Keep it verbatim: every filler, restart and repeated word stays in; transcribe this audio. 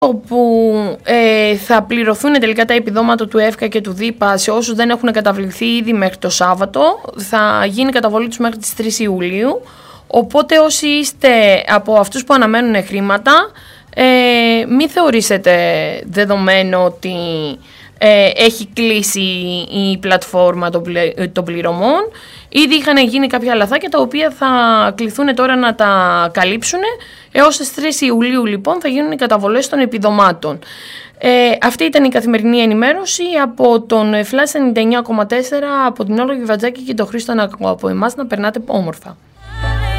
όπου ε, θα πληρωθούν τελικά τα επιδόματα του ΕΦΚΑ και του ΔΥΠΑ σε όσους δεν έχουν καταβληθεί ήδη μέχρι το Σάββατο. Θα γίνει η καταβολή τους μέχρι τις τρεις Ιουλίου. Οπότε όσοι είστε από αυτούς που αναμένουν χρήματα, ε, μην θεωρήσετε δεδομένο ότι ε, έχει κλείσει η πλατφόρμα των, πλη, των πληρωμών. Ήδη είχαν γίνει κάποια λαθάκια τα οποία θα κληθούν τώρα να τα καλύψουν. Έως τις τρεις Ιουλίου λοιπόν θα γίνουν οι καταβολές των επιδομάτων. Ε, αυτή ήταν η καθημερινή ενημέρωση από τον Flash ενενήντα εννιά κόμμα τέσσερα, από την Όλγα Γιβατζάκη και τον Χρήστο Νακό. Από εμάς να περνάτε όμορφα.